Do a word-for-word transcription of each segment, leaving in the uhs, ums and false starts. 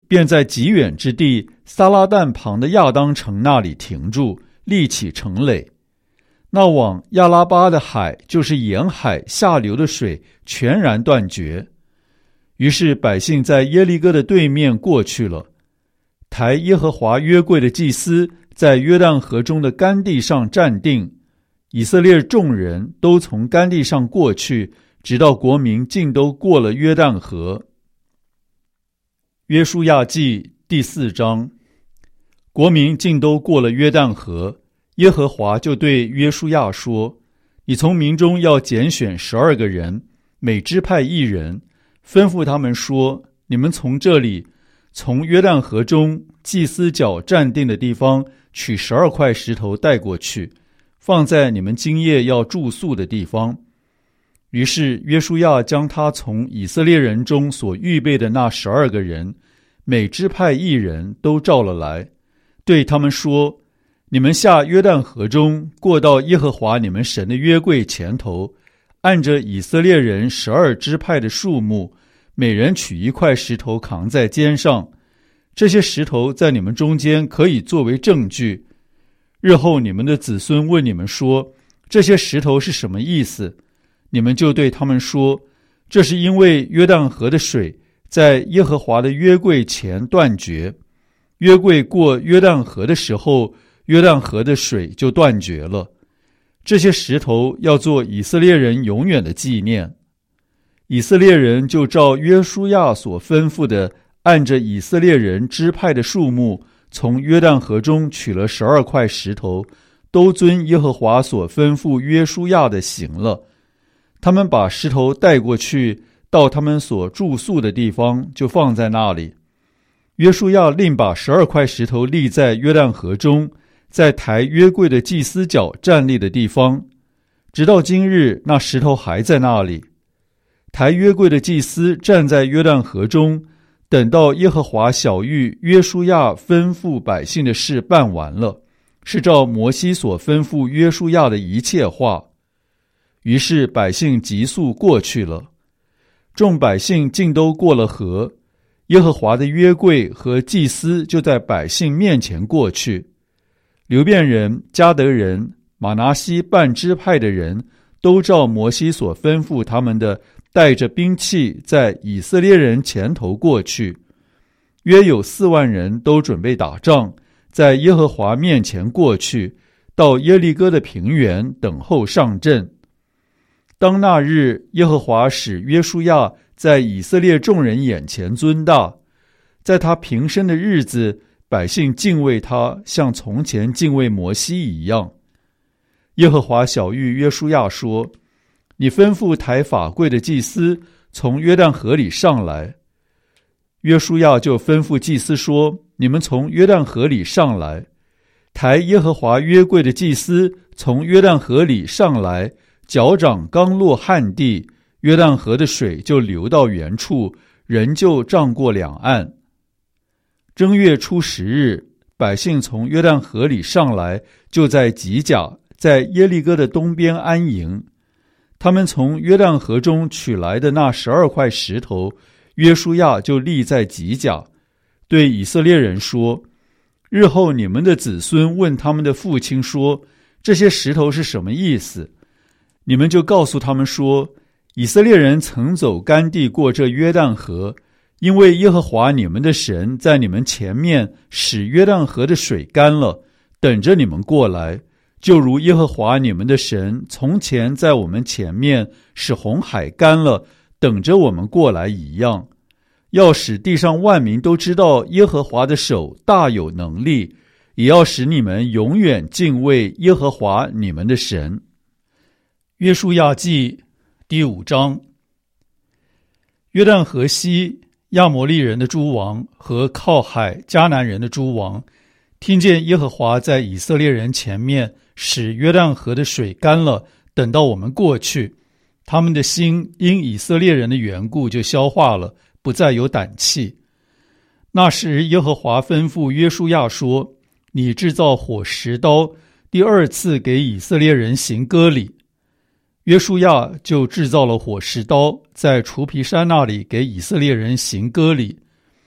便在极远之地撒拉旦旁的亚当城那里停住，立起城垒。那往亚拉巴的海，就是沿海下流的水全然断绝。于是百姓在耶利哥的对面过去了。抬耶和华约柜的祭司在约旦河中的干地上站定，以色列众人都从干地上过去，直到国民尽都过了约旦河。约书亚记第四章。国民尽都过了约旦河，耶和华就对约书亚说：你从民中要拣选十二个人，每支派一人，吩咐他们说：你们从这里，从约旦河中祭司脚站定的地方取十二块石头带过去，放在你们今夜要住宿的地方。于是约书亚将他从以色列人中所预备的那十二个人，每支派一人都召了来，对他们说：你们下约旦河中，过到耶和华你们神的约柜前头，按着以色列人十二支派的数目，每人取一块石头扛在肩上。这些石头在你们中间可以作为证据。日后你们的子孙问你们说：这些石头是什么意思？你们就对他们说：这是因为约旦河的水在耶和华的约柜前断绝。约柜过约旦河的时候，约旦河的水就断绝了。这些石头要做以色列人永远的纪念。以色列人就照约书亚所吩咐的，按着以色列人支派的数目，从约旦河中取了十二块石头，都遵耶和华所吩咐约书亚的行了。他们把石头带过去，到他们所住宿的地方，就放在那里。约书亚另把十二块石头立在约旦河中，在抬约柜的祭司脚站立的地方，直到今日，那石头还在那里。抬约柜的祭司站在约旦河中，等到耶和华晓谕约书亚吩咐百姓的事办完了，是照摩西所吩咐约书亚的一切话。于是百姓急速过去了。众百姓尽都过了河，耶和华的约柜和祭司就在百姓面前过去。流便人、迦得人、玛拿西半支派的人，都照摩西所吩咐他们的，带着兵器在以色列人前头过去。约有四万人都准备打仗，在耶和华面前过去，到耶利哥的平原等候上阵。当那日，耶和华使约书亚在以色列众人眼前尊大，在他平生的日子，百姓敬畏他，像从前敬畏摩西一样。耶和华晓谕约书亚说：你吩咐抬法柜的祭司从约旦河里上来。约书亚就吩咐祭司说：你们从约旦河里上来。抬耶和华约柜的祭司从约旦河里上来，脚掌刚落旱地，约旦河的水就流到原处，人就涨过两岸。正月初十日，百姓从约旦河里上来，就在吉甲，在耶利哥的东边安营。他们从约旦河中取来的那十二块石头，约书亚就立在吉甲，对以色列人说：日后你们的子孙问他们的父亲说：这些石头是什么意思？你们就告诉他们说：以色列人曾走干地过这约旦河，因为耶和华你们的神在你们前面使约旦河的水干了，等着你们过来，就如耶和华你们的神从前在我们前面使红海干了，等着我们过来一样。要使地上万民都知道耶和华的手大有能力，也要使你们永远敬畏耶和华你们的神。约书亚记第五章。约旦河西亚摩利人的诸王和靠海迦南人的诸王，听见耶和华在以色列人前面使约旦河的水干了，等到我们过去，他们的心因以色列人的缘故就消化了，不再有胆气。那时耶和华吩咐约书亚说：你制造火石刀，第二次给以色列人行割礼。约书亚就制造了火石刀，在除皮山那里给以色列人行割礼。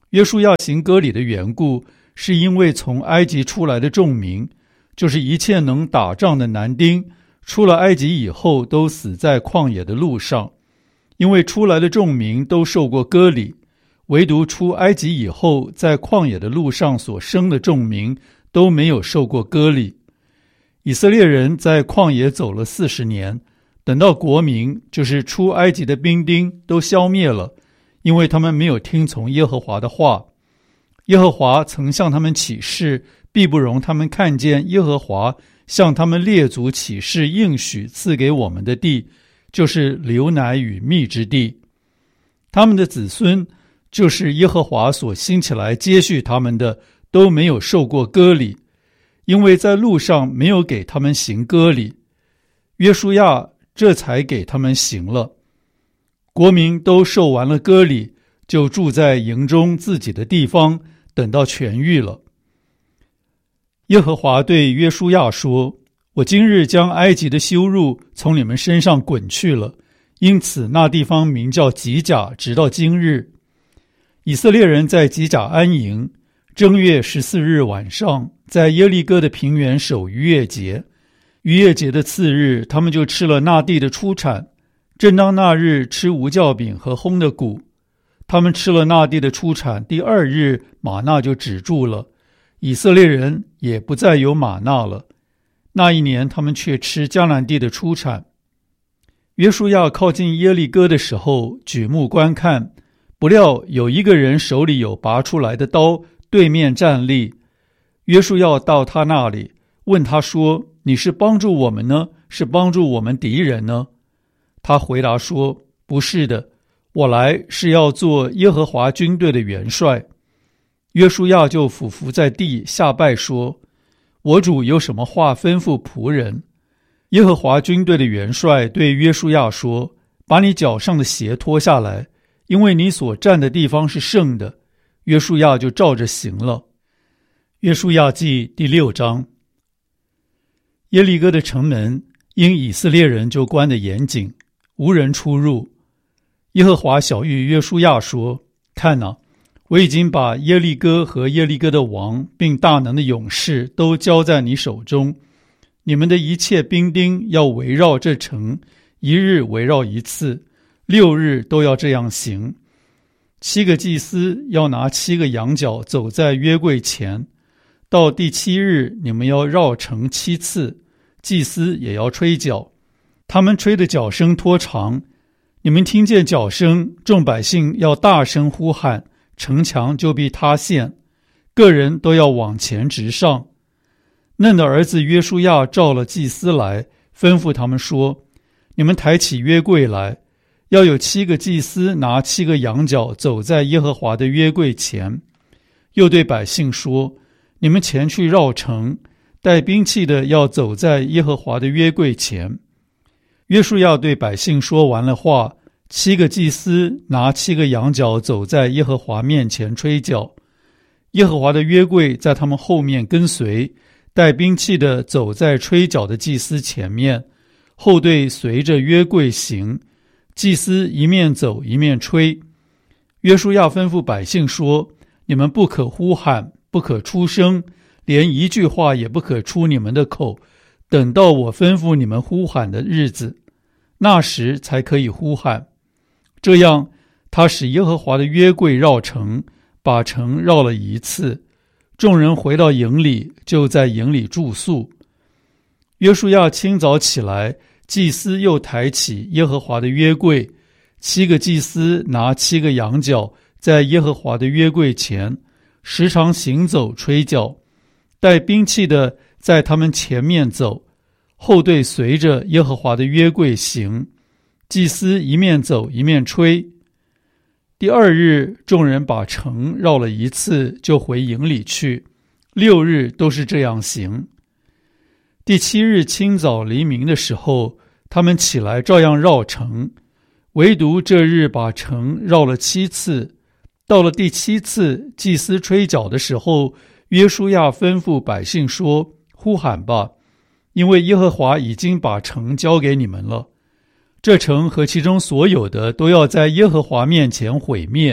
约书亚行割礼的缘故，是因为从埃及出来的众民，就是一切能打仗的男丁，出了埃及以后都死在旷野的路上。因为出来的众民都受过割礼，唯独出埃及以后在旷野的路上所生的众民都没有受过割礼。以色列人在旷野走了四十年，等到国民，就是出埃及的兵丁都消灭了，因为他们没有听从耶和华的话。耶和华曾向他们起誓，必不容他们看见耶和华向他们列祖起誓应许赐给我们的地，就是流奶与蜜之地。他们的子孙，就是耶和华所兴起来接续他们的，都没有受过割礼，因为在路上没有给他们行割礼。约书亚这才给他们行了。国民都受完了割礼，就住在营中自己的地方，等到痊愈了。耶和华对约书亚说：我今日将埃及的羞辱从你们身上滚去了，因此那地方名叫吉甲，直到今日。以色列人在吉甲安营，正月十四日晚上，在耶利哥的平原守逾越节。逾越节的次日，他们就吃了那地的出产。正当那日吃无酵饼和烘的谷，他们吃了那地的出产，第二日玛纳就止住了，以色列人也不再有玛纳了。那一年他们却吃迦南地的出产。约书亚靠近耶利哥的时候，举目观看，不料有一个人手里有拔出来的刀，对面站立。约书亚到他那里，问他说：你是帮助我们呢，是帮助我们敌人呢？他回答说：不是的，我来是要做耶和华军队的元帅。约书亚就俯伏在地下拜说：我主有什么话吩咐仆人？耶和华军队的元帅对约书亚说：把你脚上的鞋脱下来，因为你所站的地方是圣的。约书亚就照着行了。约书亚记第六章。耶利哥的城门因以色列人就关得严谨，无人出入。耶和华晓谕约书亚说：看哪，我已经把耶利哥和耶利哥的王并大能的勇士都交在你手中，你们的一切兵丁要围绕这城，一日围绕一次，六日都要这样行。七个祭司要拿七个羊角走在约柜前，到第七日你们要绕城七次，祭司也要吹角，他们吹的角声拖长，你们听见角声，众百姓要大声呼喊，城墙就必塌陷，个人都要往前直上。嫩的儿子约书亚召了祭司来，吩咐他们说：你们抬起约柜来，要有七个祭司拿七个羊角走在耶和华的约柜前。又对百姓说：你们前去绕城，带兵器的要走在耶和华的约柜前。约书亚对百姓说完了话，七个祭司拿七个羊角走在耶和华面前吹角，耶和华的约柜在他们后面跟随，带兵器的走在吹角的祭司前面，后队随着约柜行，祭司一面走一面吹。约书亚吩咐百姓说：你们不可呼喊，不可出声，连一句话也不可出你们的口，等到我吩咐你们呼喊的日子，那时才可以呼喊。这样，他使耶和华的约柜绕城，把城绕了一次。众人回到营里，就在营里住宿。约书亚清早起来，祭司又抬起耶和华的约柜，七个祭司拿七个羊角，在耶和华的约柜前，时常行走吹角，带兵器的在他们前面走，后队随着耶和华的约柜行，祭司一面走一面吹。第二日，众人把城绕了一次，就回营里去，六日都是这样行。第七日清早黎明的时候，他们起来照样绕城，唯独这日把城绕了七次。到了第七次，祭司吹角的时候，约书亚吩咐百姓说：呼喊吧，因为耶和华已经把城交给你们了。这城和其中所有的都要在耶和华面前毁灭，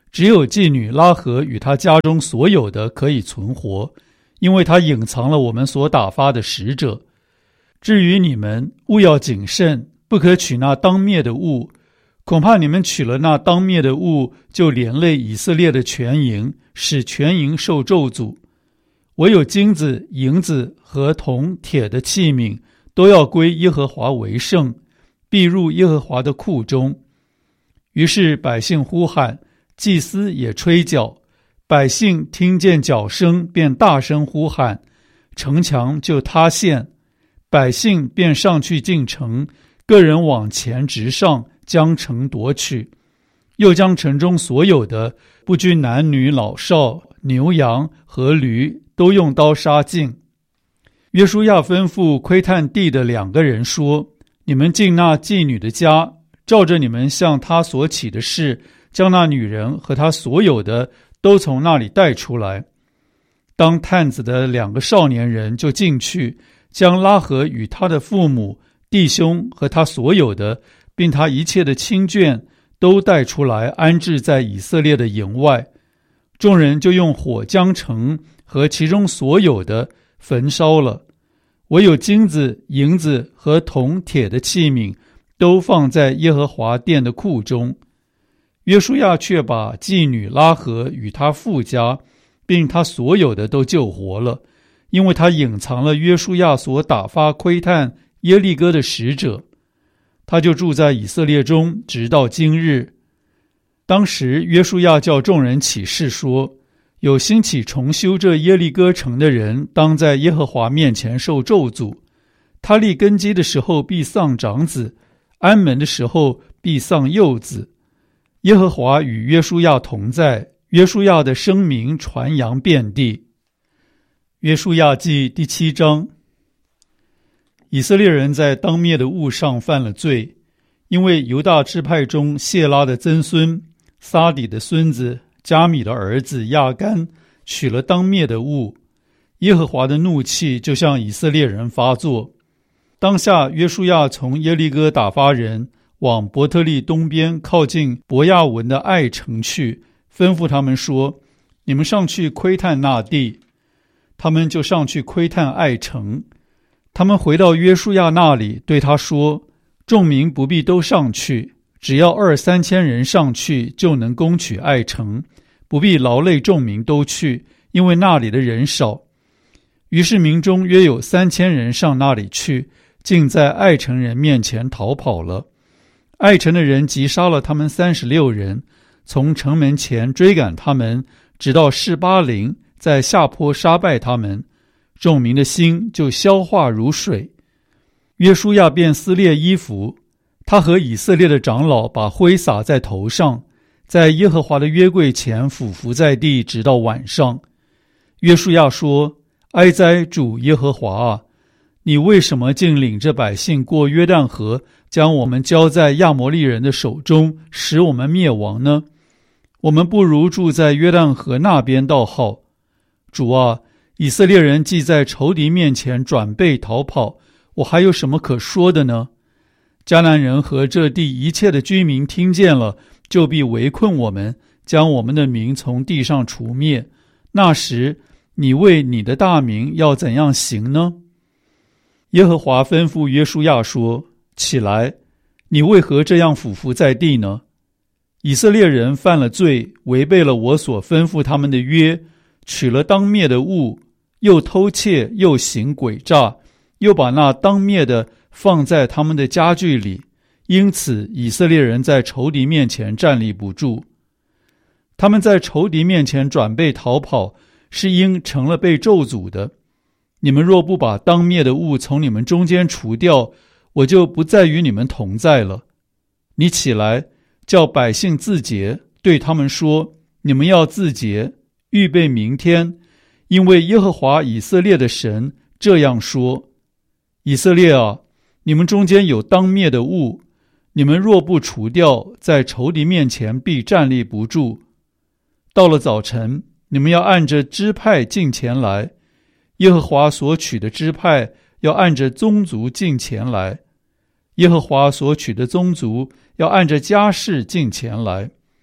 只有妓女拉合与她家中所有的可以存活，因为她隐藏了我们所打发的使者。至于你们，务要谨慎，不可取那当灭的物，恐怕你们取了那当灭的物，就连累以色列的全营，使全营受咒诅。唯有金子、银子和铜、铁的器皿，都要归耶和华为圣，必入耶和华的库中。于是百姓呼喊，祭司也吹角，百姓听见角声，便大声呼喊，城墙就塌陷，百姓便上去进城，个人往前直上，将城夺取，又将城中所有的，不拘男女老少、牛羊和驴，都用刀杀尽。约书亚吩咐窥探地的两个人说：你们进那妓女的家，照着你们向她所起的事，将那女人和她所有的都从那里带出来。当探子的两个少年人就进去，将拉合与他的父母、弟兄和他所有的，并他一切的亲眷都带出来，安置在以色列的营外。众人就用火将城和其中所有的焚烧了，唯有金子、银子和铜、铁的器皿都放在耶和华殿的库中。约书亚却把妓女拉合与他父家，并他所有的都救活了，因为他隐藏了约书亚所打发窥探耶利哥的使者。他就住在以色列中，直到今日。当时约书亚叫众人起誓说：有兴起重修这耶利哥城的人，当在耶和华面前受咒诅。他立根基的时候必丧长子，安门的时候必丧幼子。耶和华与约书亚同在，约书亚的声名传扬遍地。约书亚记第七章。以色列人在当灭的物上犯了罪，因为犹大支派中谢拉的曾孙撒底的孙子加米的儿子亚干取了当灭的物，耶和华的怒气就向以色列人发作。当下约书亚从耶利哥打发人往伯特利东边靠近伯亚文的爱城去，吩咐他们说：你们上去窥探那地。他们就上去窥探爱城。他们回到约书亚那里，对他说：众民不必都上去，只要二三千人上去，就能攻取爱城，不必劳累众民都去，因为那里的人少。于是民中约有三千人上那里去，竟在爱城人面前逃跑了。爱城的人击杀了他们三十六人，从城门前追赶他们，直到示巴陵，在下坡杀败他们。众民的心就消化如水。约书亚便撕裂衣服，他和以色列的长老把灰撒在头上，在耶和华的约柜前俯伏在地，直到晚上。约书亚说：哀哉主耶和华啊，你为什么竟领着百姓过约旦河，将我们交在亚摩利人的手中，使我们灭亡呢？我们不如住在约旦河那边倒好。主啊，以色列人既在仇敌面前转背逃跑，我还有什么可说的呢？迦南人和这地一切的居民听见了，就必围困我们，将我们的名从地上除灭。那时你为你的大名要怎样行呢？耶和华吩咐约书亚说：起来，你为何这样俯伏在地呢？以色列人犯了罪，违背了我所吩咐他们的约，取了当灭的物，又偷窃，又行诡诈，又把那当灭的放在他们的家具里，因此以色列人在仇敌面前站立不住。他们在仇敌面前转背逃跑，是因成了被咒诅的。你们若不把当灭的物从你们中间除掉，我就不再与你们同在了。你起来，叫百姓自洁，对他们说：你们要自洁，预备明天，因为耶和华以色列的神这样说：以色列啊，你们中间有当灭的物，你们若不除掉，在仇敌面前必站立不住。到了早晨，你们要按着支派进前来，耶和华所取的支派要按着宗族进前来，耶和华所取的宗族要按着家室进前来。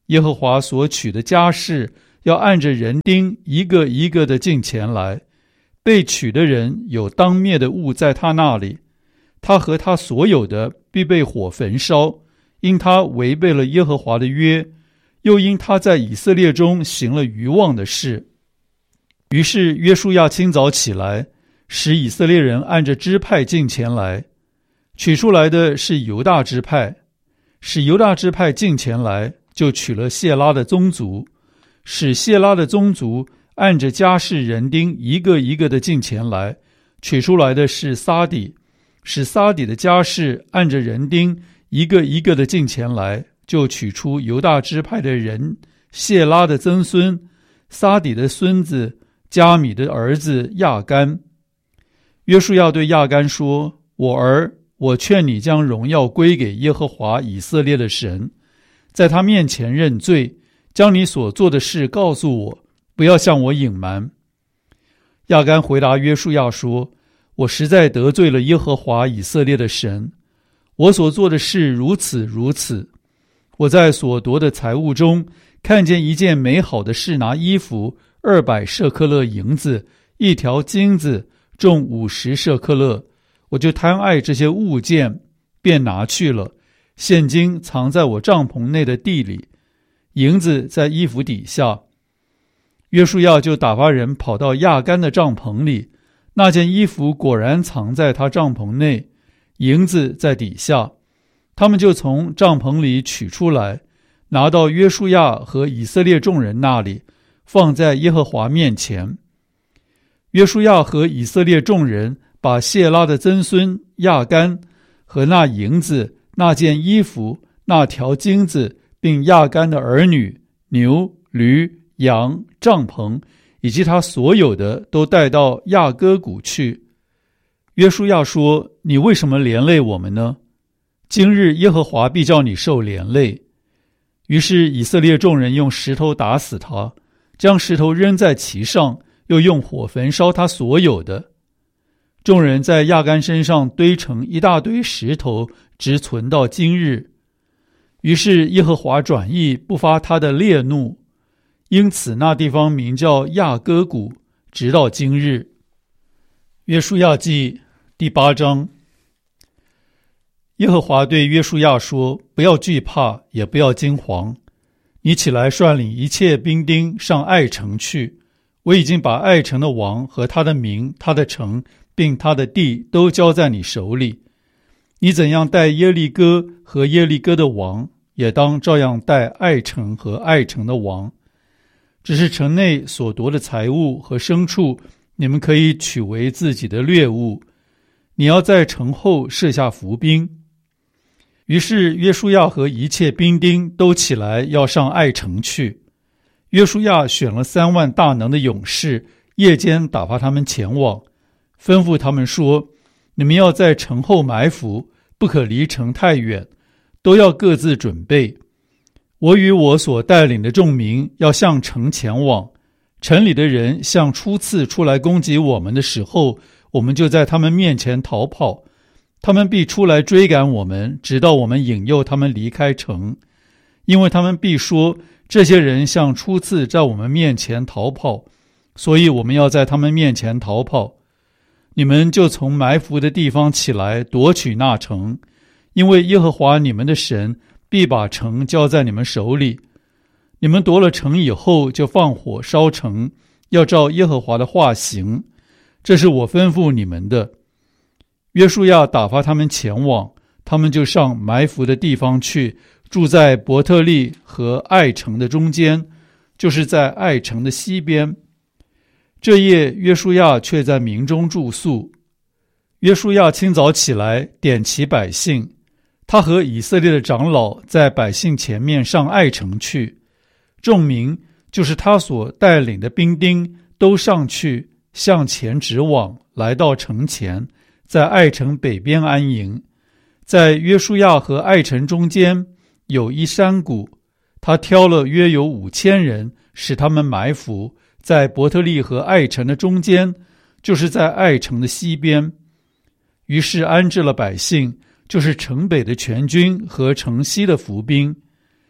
耶和华所取的家室要按着人丁一个一个的进前来，被取的人有当灭的物在他那里，他和他所有的必被火焚烧，因他违背了耶和华的约，又因他在以色列中行了愚妄的事。于是约书亚清早起来，使以色列人按着支派进前来，取出来的是犹大支派，使犹大支派进前来，就取了谢拉的宗族，使谢拉的宗族按着家室人丁一个一个的进前来，取出来的是撒底，使撒底的家室按着人丁一个一个的进前来，就取出犹大支派的人谢拉的曾孙撒底的孙子加米的儿子亚干。约书亚对亚干说：我儿，我劝你将荣耀归给耶和华以色列的神，在他面前认罪，将你所做的事告诉我，不要向我隐瞒。亚干回答约书亚说：我实在得罪了耶和华以色列的神，我所做的事如此如此。我在所夺的财物中看见一件美好的示拿衣服，二百舍克勒银子，一条金子重五十舍克勒，我就贪爱这些物件，便拿去了。现金藏在我帐篷内的地里，银子在衣服底下。约书亚就打发人跑到亚干的帐篷里，那件衣服果然藏在他帐篷内，银子在底下。他们就从帐篷里取出来，拿到约书亚和以色列众人那里，放在耶和华面前。约书亚和以色列众人把谢拉的曾孙亚干和那银子、那件衣服、那条金子，并亚干的儿女、牛、驴、羊、帐篷，以及他所有的，都带到亚哥谷去。约书亚说：你为什么连累我们呢？今日耶和华必叫你受连累。于是以色列众人用石头打死他，将石头扔在其上，又用火焚烧他所有的。众人在亚干身上堆成一大堆石头，直存到今日。于是耶和华转意，不发他的烈怒，因此那地方名叫亚哥谷，直到今日。约书亚记第八章。耶和华对约书亚说：不要惧怕，也不要惊惶，你起来率领一切兵丁上爱城去。我已经把爱城的王和他的民、他的城并他的地都交在你手里。你怎样待耶利哥和耶利哥的王，也当照样待爱城和爱城的王。只是城内所夺的财物和牲畜，你们可以取为自己的掠物。你要在城后设下伏兵。于是约书亚和一切兵丁都起来要上爱城去。约书亚选了三万大能的勇士，夜间打发他们前往，吩咐他们说：你们要在城后埋伏，不可离城太远，都要各自准备。我与我所带领的众民要向城前往，城里的人像初次出来攻击我们的时候，我们就在他们面前逃跑，他们必出来追赶我们，直到我们引诱他们离开城。因为他们必说，这些人像初次在我们面前逃跑，所以我们要在他们面前逃跑。你们就从埋伏的地方起来，夺取那城，因为耶和华你们的神必把城交在你们手里。你们夺了城以后，就放火烧城，要照耶和华的话行。这是我吩咐你们的。约书亚打发他们前往，他们就上埋伏的地方去，住在伯特利和爱城的中间，就是在爱城的西边。这夜约书亚却在民中住宿。约书亚清早起来，点齐百姓，他和以色列的长老在百姓前面上爱城去。众民，就是他所带领的兵丁，都上去向前直往，来到城前，在爱城北边安营。在约书亚和爱城中间有一山谷，他挑了约有五千人，使他们埋伏在伯特利和爱城的中间，就是在爱城的西边。于是安置了百姓，就是城北的全军和城西的伏兵。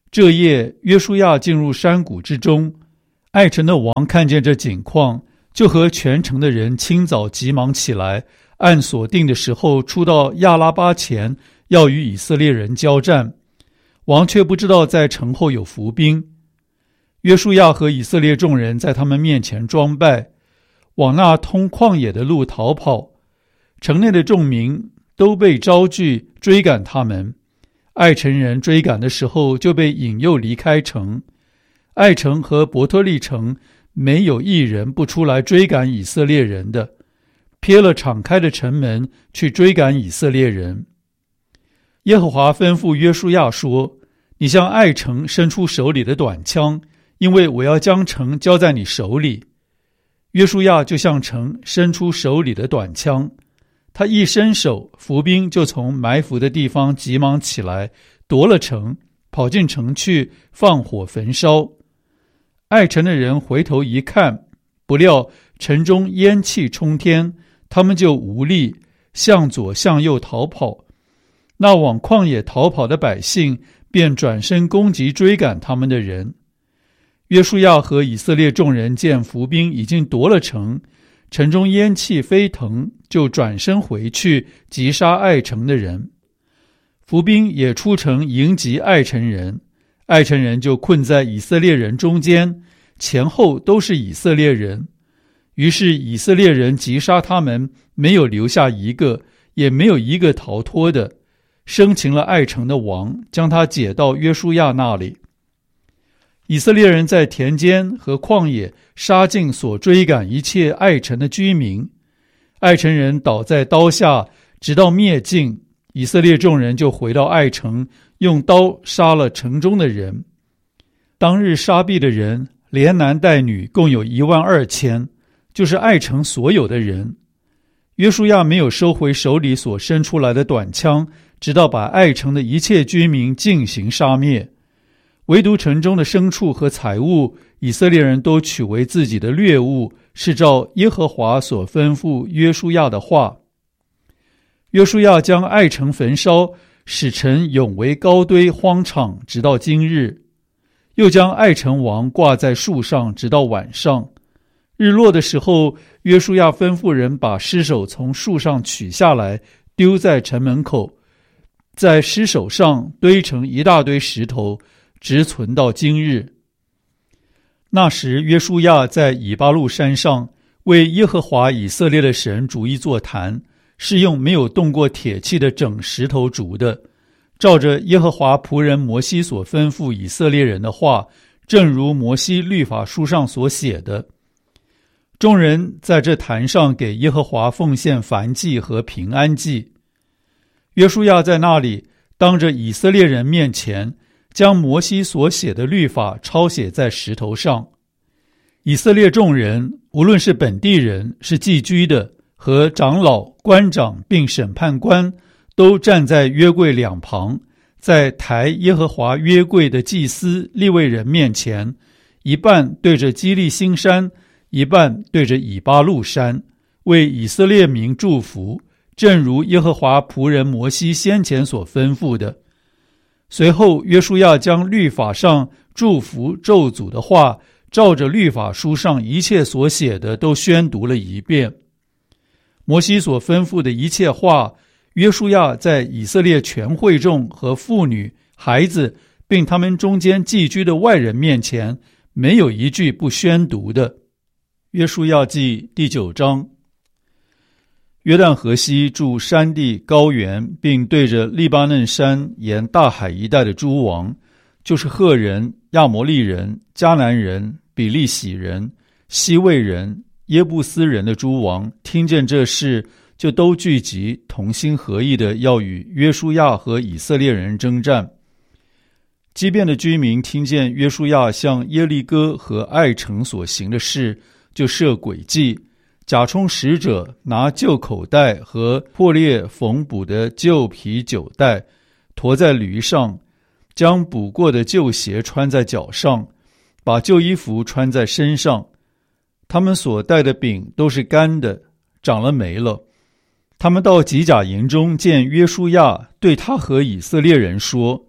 这夜，约书亚进入山谷之中，爱城的王看见这景况，就和全城的人清早急忙起来，按所定的时候出到亚拉巴前，要与以色列人交战。王却不知道在城后有伏兵。约书亚和以色列众人在他们面前装败，往那通旷野的路逃跑。城内的众民都被招聚追赶他们。爱城人追赶的时候，就被引诱离开城。爱城和伯特利城没有一人不出来追赶以色列人的，撇了敞开的城门去追赶以色列人。耶和华吩咐约书亚说：你向爱城伸出手里的短枪，因为我要将城交在你手里。约书亚就向城伸出手里的短枪，他一伸手，伏兵就从埋伏的地方急忙起来，夺了城，跑进城去，放火焚烧。爱城的人回头一看，不料城中烟气冲天，他们就无力，向左向右逃跑。那往旷野逃跑的百姓便转身攻击追赶他们的人。约书亚和以色列众人见伏兵已经夺了城，城中烟气飞腾，就转身回去击杀爱城的人。伏兵也出城迎击爱城人，爱城人就困在以色列人中间，前后都是以色列人。于是以色列人击杀他们，没有留下一个，也没有一个逃脱的。生擒了爱城的王，将他解到约书亚那里。以色列人在田间和旷野杀尽所追赶一切爱城的居民，爱城人倒在刀下，直到灭尽。以色列众人就回到爱城，用刀杀了城中的人。当日杀毙的人，连男带女，共有一万二千，就是爱城所有的人。约书亚没有收回手里所伸出来的短枪，直到把爱城的一切居民尽行杀灭。唯独城中的牲畜和财物，以色列人都取为自己的掠物，是照耶和华所吩咐约书亚的话。约书亚将爱城焚烧，使城永为高堆荒场，直到今日。又将爱城王挂在树上，直到晚上。日落的时候，约书亚吩咐人把尸首从树上取下来，丢在城门口，在尸首上堆成一大堆石头，直存到今日。那时约书亚在以巴路山上为耶和华以色列的神筑一座坛，是用没有动过铁器的整石头筑的，照着耶和华仆人摩西所吩咐以色列人的话，正如摩西律法书上所写的。众人在这坛上给耶和华奉献燔祭和平安祭。约书亚在那里当着以色列人面前，将摩西所写的律法抄写在石头上。以色列众人，无论是本地人，是寄居的，和长老、官长并审判官，都站在约柜两旁，在抬耶和华约柜的祭司利未人面前，一半对着基利心山，一半对着以巴路山，为以色列民祝福，正如耶和华仆人摩西先前所吩咐的。随后约书亚将律法上祝福咒诅的话，照着律法书上一切所写的都宣读了一遍。摩西所吩咐的一切话，约书亚在以色列全会众和妇女、孩子，并他们中间寄居的外人面前，没有一句不宣读的。约书亚记第九章。约旦河西住山地高原，并对着利巴嫩山沿大海一带的诸王，就是赫人、亚摩利人、迦南人、比利洗人、西魏人、耶布斯人的诸王，听见这事，就都聚集，同心合意的要与约书亚和以色列人征战。基遍的居民听见约书亚向耶利哥和爱城所行的事，就设诡计，假充使者，拿旧口袋和破裂缝补的旧皮酒袋，驮在驴上，将补过的旧鞋穿在脚上，把旧衣服穿在身上。他们所带的饼都是干的，长了霉了。他们到吉甲营中见约书亚，对他和以色列人说：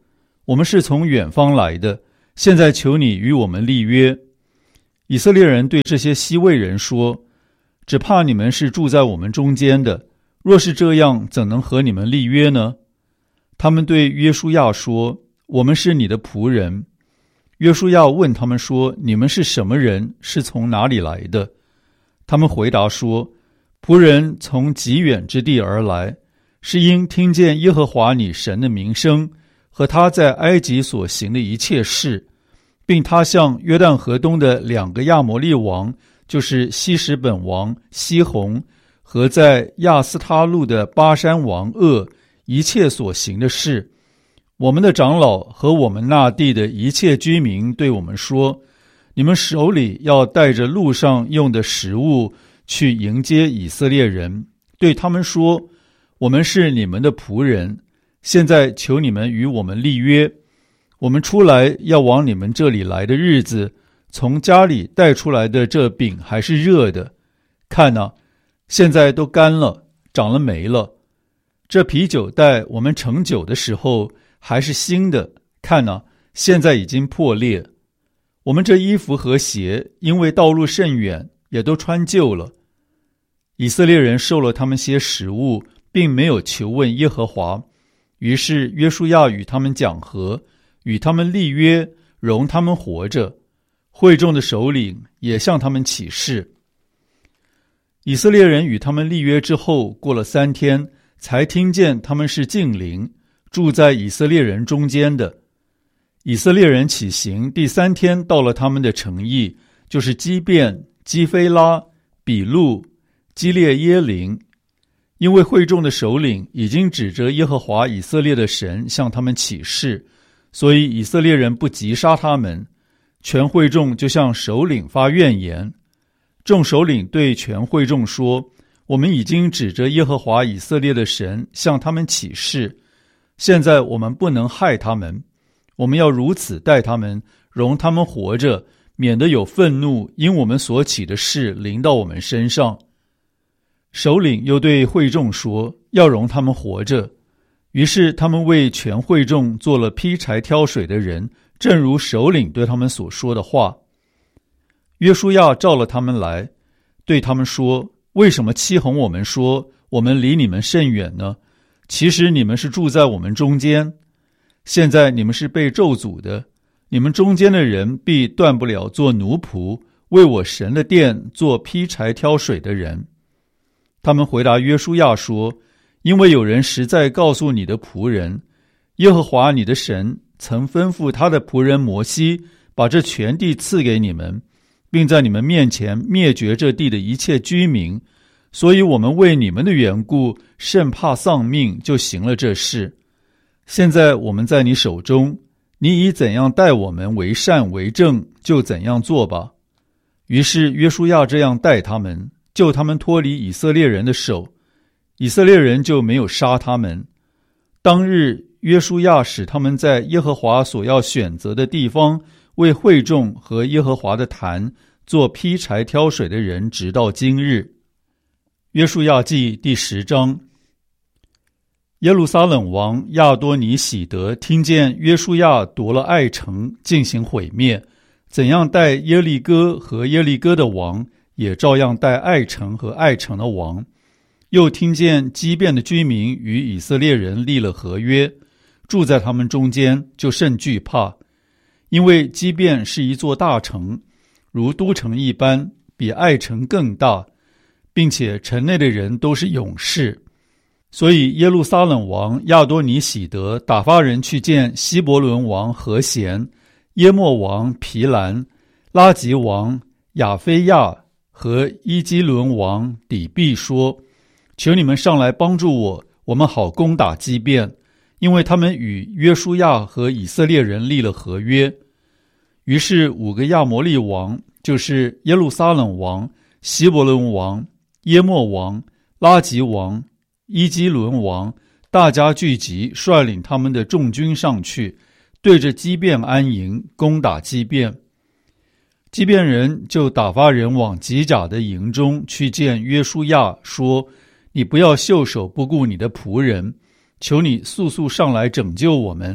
我们是从远方来的，现在求你与我们立约。”以色列人对这些西魏人说：“只怕你们是住在我们中间的，若是这样，怎能和你们立约呢？”他们对约书亚说：“我们是你的仆人。”约书亚问他们说：“你们是什么人？是从哪里来的？”他们回答说：“仆人从极远之地而来，是因听见耶和华你神的名声和他在埃及所行的一切事，并他向约旦河东的两个亚摩利王，就是西什本王西宏和在亚斯他路的巴山王噩一切所行的事。我们的长老和我们那地的一切居民对我们说，你们手里要带着路上用的食物去迎接以色列人，对他们说，我们是你们的仆人，现在求你们与我们立约，我们出来要往你们这里来的日子，从家里带出来的这饼还是热的，看哪，现在都干了，长了霉了。这啤酒袋我们盛酒的时候还是新的，看哪，现在已经破裂。我们这衣服和鞋因为道路甚远，也都穿旧了。以色列人受了他们些食物，并没有求问耶和华，于是约书亚与他们讲和，与他们立约，容他们活着。会众的首领也向他们起誓。以色列人与他们立约之后，过了三天，才听见他们是近邻，住在以色列人中间的。以色列人起行，第三天到了他们的城邑，就是基遍、基非拉、比路、基列耶琳。因为会众的首领已经指着耶和华以色列的神向他们起誓，所以以色列人不急杀他们。全会众就向首领发怨言。众首领对全会众说，我们已经指着耶和华以色列的神向他们起誓，现在我们不能害他们，我们要如此待他们，容他们活着，免得有愤怒因我们所起的事临到我们身上。首领又对会众说，要容他们活着。于是他们为全会众做了劈柴挑水的人，正如首领对他们所说的话。约书亚召了他们来，对他们说，为什么欺哄我们说，我们离你们甚远呢？其实你们是住在我们中间。现在你们是被咒诅的，你们中间的人必断不了做奴仆，为我神的殿做劈柴挑水的人。他们回答约书亚说，因为有人实在告诉你的仆人，耶和华你的神曾吩咐他的仆人摩西，把这全地赐给你们，并在你们面前灭绝这地的一切居民，所以我们为你们的缘故甚怕丧命，就行了这事。现在我们在你手中，你以怎样待我们为善为正，就怎样做吧。于是约书亚这样待他们，救他们脱离以色列人的手，以色列人就没有杀他们。当日约书亚使他们在耶和华所要选择的地方，为会众和耶和华的坛做劈柴挑水的人，直到今日。约书亚记第十章。耶路撒冷王亚多尼喜德听见约书亚夺了爱城，进行毁灭，怎样待耶利哥和耶利哥的王，也照样待爱城和爱城的王。又听见基遍的居民与以色列人立了合约，住在他们中间，就甚惧怕，因为基遍是一座大城，如都城一般，比爱城更大，并且城内的人都是勇士。所以耶路撒冷王亚多尼喜德打发人去见希伯伦王和弦、耶莫王皮兰、拉吉王亚菲亚和伊基伦王底毕说，求你们上来帮助我，我们好攻打基遍，因为他们与约书亚和以色列人立了合约。于是五个亚摩利王，就是耶路撒冷王、希伯伦王、耶莫王、拉吉王、伊基伦王，大家聚集，率领他们的众军上去，对着基遍安营，攻打基遍。基遍人就打发人往吉甲的营中去见约书亚，说，你不要袖手不顾你的仆人，求你速速上来拯救我们，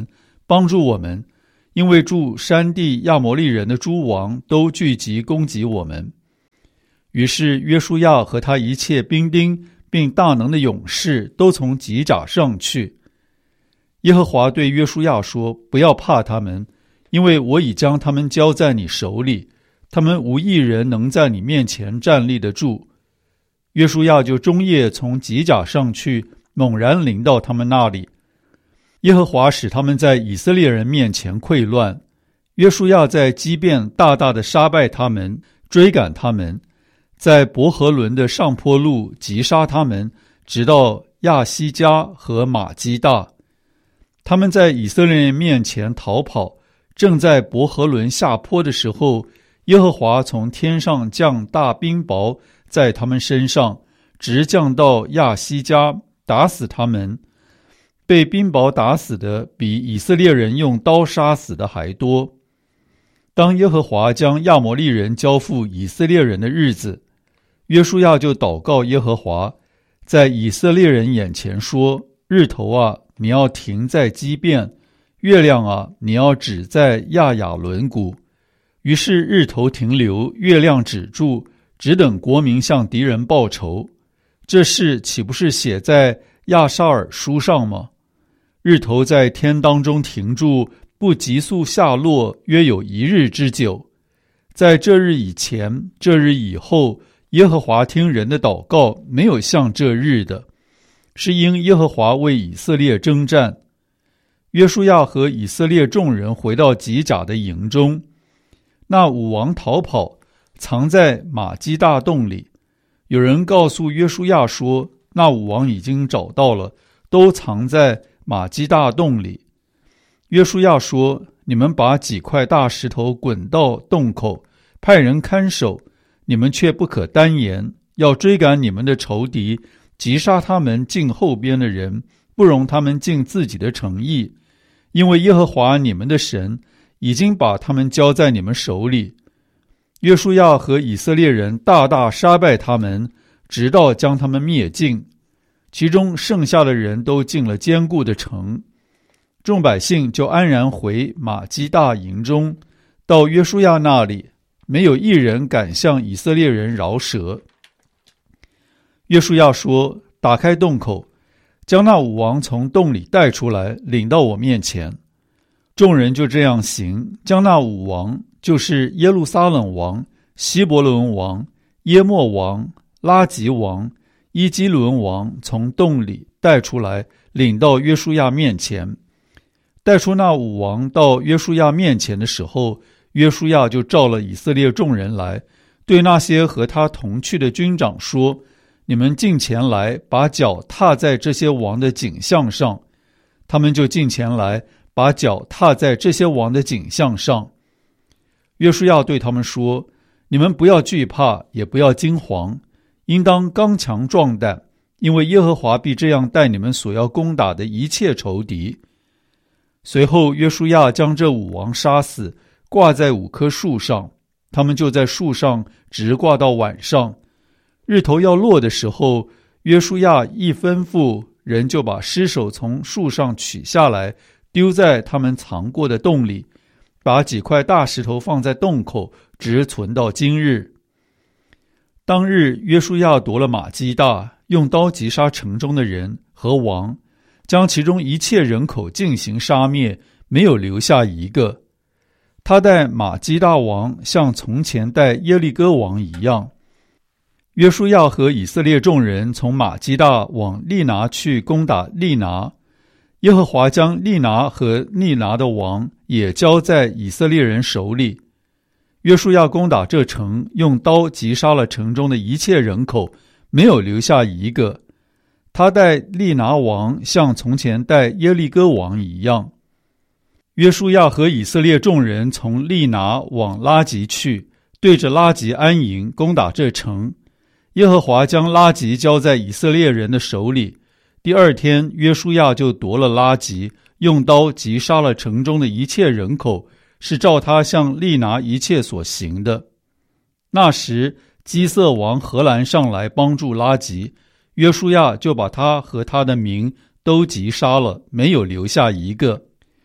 帮助我们，因为住山地亚摩利人的诸王都聚集攻击我们。”于是约书亚和他一切兵丁并大能的勇士都从吉甲上去。耶和华对约书亚说：“不要怕他们，因为我已将他们交在你手里，他们无一人能在你面前站立得住。”约书亚就终夜从吉甲上去，猛然临到他们那里。耶和华使他们在以色列人面前溃乱。约书亚在基遍大大的杀败他们，追赶他们，在伯和伦的上坡路击杀他们，直到亚西加和马基大。他们在以色列人面前逃跑，正在伯和伦下坡的时候，耶和华从天上降大冰雹在他们身上，直降到亚西加，打死他们。被冰雹打死的比以色列人用刀杀死的还多。当耶和华将亚摩利人交付以色列人的日子，约书亚就祷告耶和华，在以色列人眼前说：“日头啊，你要停在基遍；月亮啊，你要止在亚雅伦谷。”于是日头停留，月亮止住，只等国民向敌人报仇。这事岂不是写在亚沙尔书上吗？日头在天当中停住，不急速下落，约有一日之久。在这日以前，这日以后，耶和华听人的祷告，没有像这日的，是因耶和华为以色列征战。约书亚和以色列众人回到吉甲的营中，那五王逃跑，藏在马基大洞里。有人告诉约书亚说，那五王已经找到了，都藏在马基大洞里。约书亚说：“你们把几块大石头滚到洞口，派人看守，你们却不可单言，要追赶你们的仇敌，击杀他们进后边的人，不容他们进自己的城邑，因为耶和华你们的神已经把他们交在你们手里。”约书亚和以色列人大大杀败他们，直到将他们灭尽，其中剩下的人都进了坚固的城。众百姓就安然回马基大营中，到约书亚那里，没有一人敢向以色列人饶舌。约书亚说：“打开洞口，将那五王从洞里带出来，领到我面前。”众人就这样行，将那五王，就是耶路撒冷王、希伯伦王、耶莫王、拉吉王、伊基伦王从洞里带出来，领到约书亚面前。带出那五王到约书亚面前的时候，约书亚就召了以色列众人来，对那些和他同去的军长说：“你们近前来，把脚踏在这些王的颈项上。”他们就近前来，把脚踏在这些王的颈项上。约书亚对他们说：“你们不要惧怕，也不要惊惶，应当刚强壮胆，因为耶和华必这样待你们所要攻打的一切仇敌。”随后约书亚将这五王杀死，挂在五棵树上，他们就在树上直挂到晚上。日头要落的时候，约书亚一吩咐，人就把尸首从树上取下来，丢在他们藏过的洞里，把几块大石头放在洞口，直存到今日。当日约书亚夺了马基大，用刀击杀城中的人和王，将其中一切人口进行杀灭，没有留下一个。他待马基大王像从前待耶利哥王一样。约书亚和以色列众人从马基大往利拿去攻打利拿，耶和华将利拿和利拿的王也交在以色列人手里。约书亚攻打这城，用刀击杀了城中的一切人口，没有留下一个。他待利拿王像从前待耶利哥王一样。约书亚和以色列众人从利拿往拉吉去，对着拉吉安营，攻打这城。耶和华将拉吉交在以色列人的手里。第二天，约书亚就夺了拉吉，用刀击杀了城中的一切人口，是照他向利拿一切所行的。那时基色王荷兰上来帮助拉吉，约书亚就把他和他的民都击杀了，没有留下一个。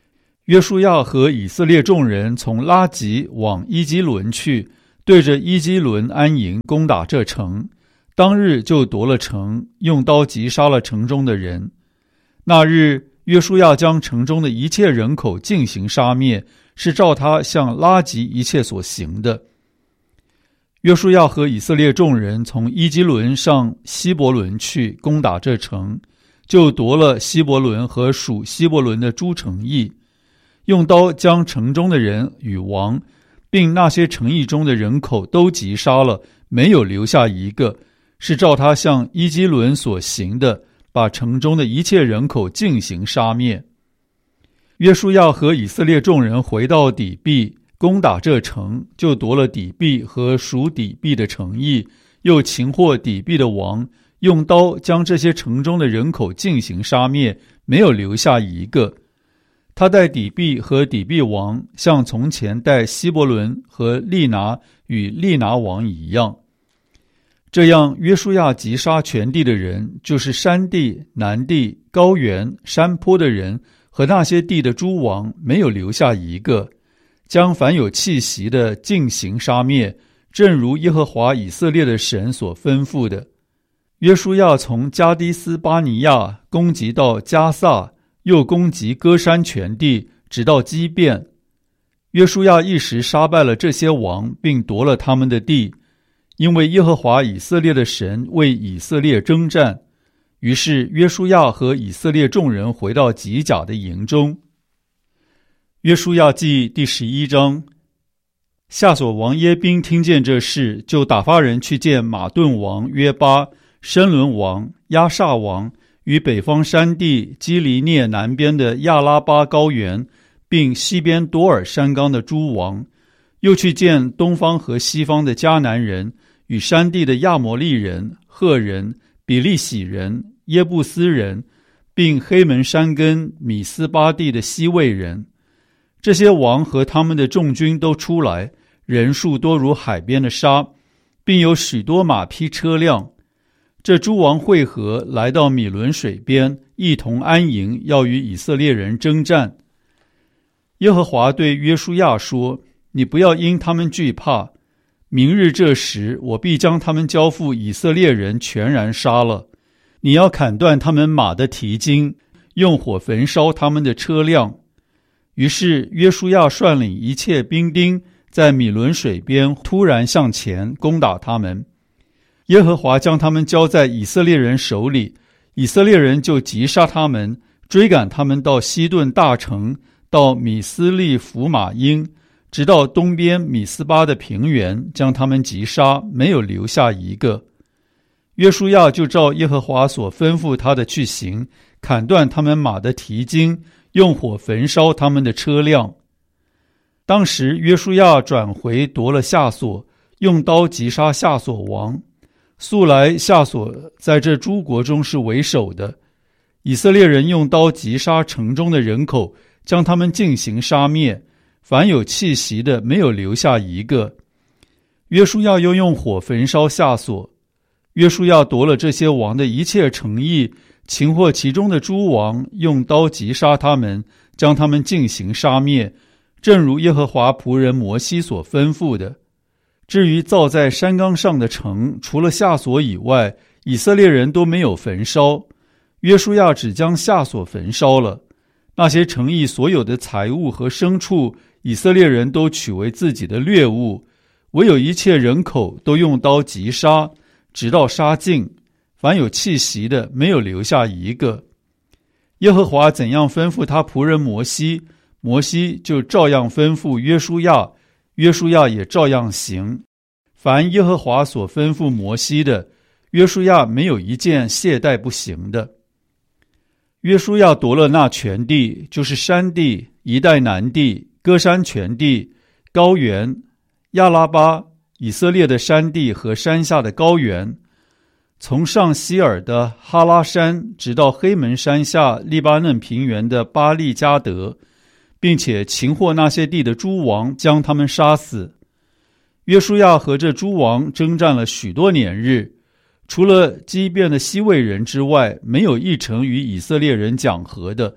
约书亚和以色列众人从拉吉往伊基伦去，对着伊基伦安营，攻打这城。当日就夺了城，用刀击杀了城中的人。那日约书亚将城中的一切人口进行杀灭，是照他向拉吉一切所行的。约书亚和以色列众人从伊基伦上希伯伦去，攻打这城，就夺了希伯伦和属希伯伦的诸城邑，用刀将城中的人与王，并那些城邑中的人口都击杀了，没有留下一个，是照他向伊基伦所行的，把城中的一切人口进行杀灭。约书亚和以色列众人回到底壁，攻打这城，就夺了底壁和属底壁的城邑，又擒获底壁的王，用刀将这些城中的人口进行杀灭，没有留下一个。他带底壁和底壁王，像从前带希伯伦和利拿与利拿王一样。这样约书亚击杀全地的人，就是山地、南地、高原、山坡的人和那些地的诸王，没有留下一个，将凡有气息的尽行杀灭，正如耶和华以色列的神所吩咐的。约书亚从加迪斯巴尼亚攻击到加萨，又攻击歌山全地，直到基遍。约书亚一时杀败了这些王，并夺了他们的地，因为耶和华以色列的神为以色列征战。于是约书亚和以色列众人回到吉甲的营中。约书亚记第十一章。夏所王耶宾听见这事，就打发人去见马顿王约巴、申伦王、亚萨王与北方山地基利涅南边的亚拉巴高原，并西边多尔山冈的诸王，又去见东方和西方的迦南人与山地的亚摩利人、赫人、比利洗人、耶布斯人，并黑门山根米斯巴地的西魏人。这些王和他们的众军都出来，人数多如海边的沙，并有许多马匹车辆。这诸王会合，来到米伦水边，一同安营，要与以色列人征战。耶和华对约书亚说：你不要因他们惧怕，明日这时，我必将他们交付以色列人，全然杀了。你要砍断他们马的蹄筋，用火焚烧他们的车辆。于是约书亚率领一切兵丁，在米伦水边突然向前攻打他们。耶和华将他们交在以色列人手里，以色列人就击杀他们，追赶他们到西顿大城，到米斯利弗马因，直到东边米斯巴的平原，将他们击杀，没有留下一个。约书亚就照耶和华所吩咐他的去行，砍断他们马的蹄筋，用火焚烧他们的车辆。当时约书亚转回夺了夏所，用刀击杀夏所王。素来夏所在这诸国中是为首的。以色列人用刀击杀城中的人口，将他们进行杀灭，凡有气息的没有留下一个。约书亚又用火焚烧夏所。约书亚夺了这些王的一切城邑，擒获其中的诸王，用刀击杀他们，将他们进行杀灭，正如耶和华仆人摩西所吩咐的。至于造在山冈上的城，除了夏所以外，以色列人都没有焚烧。约书亚只将夏所焚烧了。那些城邑所有的财物和牲畜，以色列人都取为自己的掠物，唯有一切人口都用刀击杀，直到杀尽，凡有气息的没有留下一个。耶和华怎样吩咐他仆人摩西，摩西就照样吩咐约书亚，约书亚也照样行。凡耶和华所吩咐摩西的，约书亚没有一件懈怠不行的。约书亚夺了那全地，就是山地、一带南地、歌山全地、高原、亚拉巴、以色列的山地和山下的高原，从上希尔的哈拉山，直到黑门山下利巴嫩平原的巴利加德，并且擒获那些地的诸王，将他们杀死。约书亚和这诸王征战了许多年日，除了基遍的西魏人之外，没有一城与以色列人讲和的，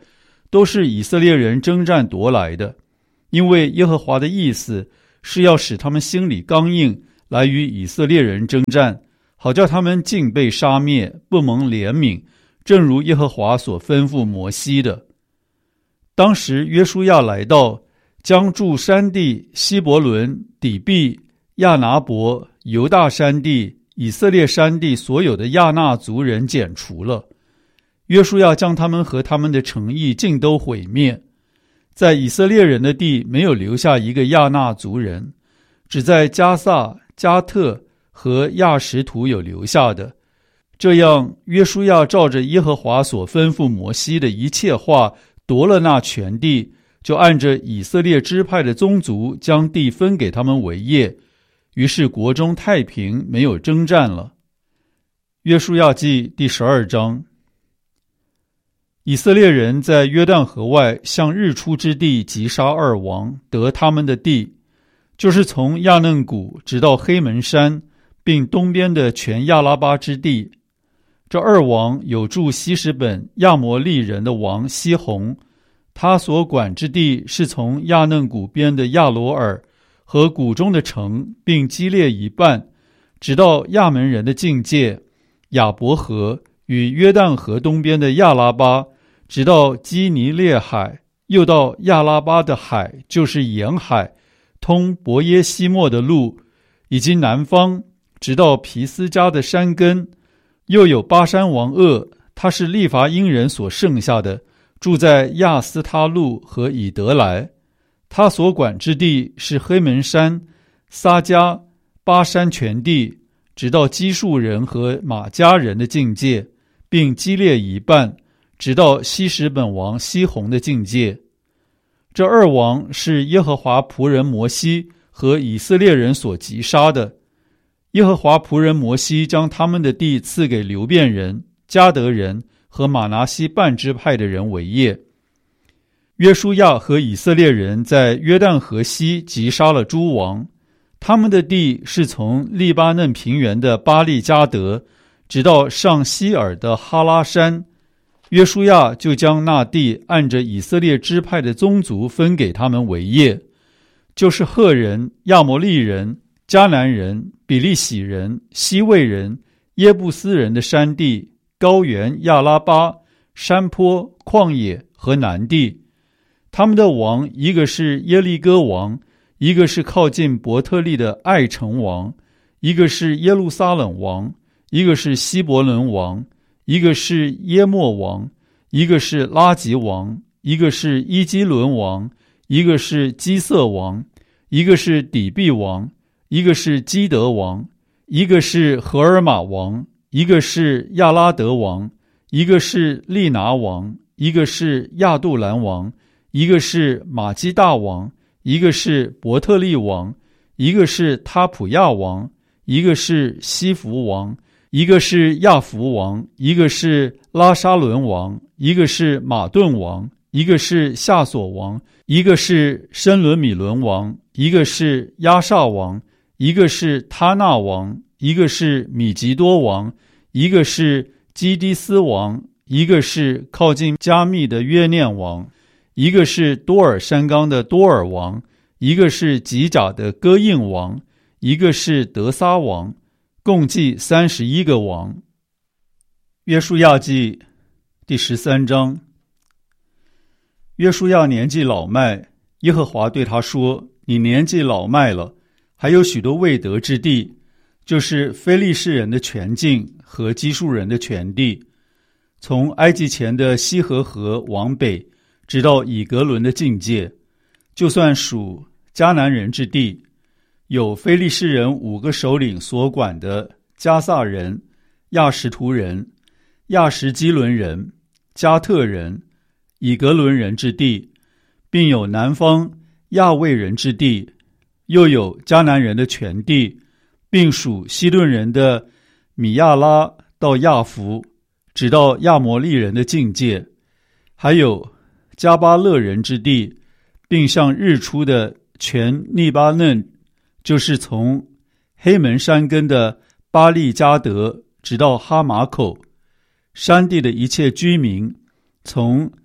都是以色列人征战夺来的，因为耶和华的意思是要使他们心里刚硬，来与以色列人征战，好叫他们尽被杀灭，不蒙怜悯，正如耶和华所吩咐摩西的。当时约书亚来到，将住山地、希伯伦、底比、亚拿伯、犹大山地、以色列山地所有的亚纳族人剪除了。约书亚将他们和他们的城邑尽都毁灭，在以色列人的地没有留下一个亚纳族人，只在加萨、加特和亚什图有留下的。这样，约书亚照着耶和华所吩咐摩西的一切话，夺了那全地，就按着以色列支派的宗族，将地分给他们为业。于是国中太平，没有征战了。约书亚记第十二章。以色列人在约旦河外向日出之地击杀二王，得他们的地，就是从亚嫩谷直到黑门山，并东边的全亚拉巴之地。这二王有住希实本亚摩利人的王西宏，他所管之地是从亚嫩谷边的亚罗尔和谷中的城，并基列一半，直到亚门人的境界亚伯河与约旦河东边的亚拉巴，直到基尼列海，又到亚拉巴的海，就是沿海，通伯耶西莫的路，以及南方，直到皮斯加的山根。又有巴山王噩，他是利伐因人所剩下的，住在亚斯他路和以德来。他所管之地是黑门山、撒迦、巴山全地，直到基述人和马加人的境界，并基列一半，直到希实本王西宏的境界。这二王是耶和华仆人摩西和以色列人所击杀的。耶和华仆人摩西将他们的地赐给流便人、迦得人和马拿西半支派的人为业。约书亚和以色列人在约旦河西击杀了诸王，他们的地是从利巴嫩平原的巴利迦得，直到上希尔的哈拉山。约书亚就将那地按着以色列支派的宗族分给他们为业，就是赫人、亚摩利人、迦南人、比利洗人、西魏人、耶布斯人的山地、高原、亚拉巴、山坡、旷野和南地。他们的王，一个是耶利哥王，一个是靠近伯特利的爱城王，一个是耶路撒冷王，一个是希伯伦王，一个是耶莫王，一个是拉吉王，一个是伊基伦王，一个是基色王，一个是底比王，一个是基德王，一个是荷尔玛王，一个是亚拉德王，一个是利拿王，一个是亚杜兰王，一个是马基大王，一个是伯特利王，一个是他普亚王，一个是西弗王，一个是亚弗王，一个是拉沙伦王，一个是马顿王，一个是夏索王，一个是申伦米伦王，一个是亚萨王，一个是他纳王，一个是米吉多王，一个是基迪斯王，一个是靠近加密的约念王，一个是多尔山冈的多尔王，一个是吉甲的哥印王，一个是德撒王，共计三十一个王。约书亚记第十三章。约书亚年纪老迈，耶和华对他说：你年纪老迈了，还有许多未得之地，就是非利士人的全境和基述人的全地，从埃及前的西河河往北，直到以格伦的境界，就算属迦南人之地，有非利士人五个首领所管的加萨人、亚什图人、亚什基伦人、加特人、以格伦人之地，并有南方亚卫人之地，又有迦南人的全地，并属西顿人的米亚拉到亚弗，直到亚摩利人的境界，还有加巴勒人之地，并向日出的全利巴嫩，就是从黑门山根的巴利迦得直到哈马口，山地的一切居民，从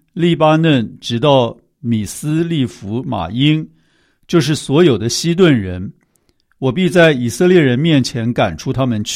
利巴嫩，直到米斯利弗马因，就是所有的西顿人，我必在以色列人面前赶出他们去。